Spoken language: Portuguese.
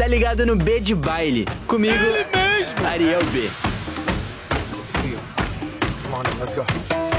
tá ligado no B de baile. Comigo, Ele mesmo! Ariel B. See you. Come on, let's go.